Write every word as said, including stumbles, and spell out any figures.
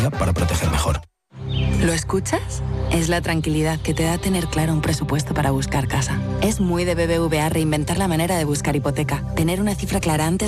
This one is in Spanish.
para proteger mejor. ¿Lo escuchas? Es la tranquilidad que te da tener claro un presupuesto para buscar casa. Es muy de B B V A reinventar la manera de buscar hipoteca. Tener una cifra clara antes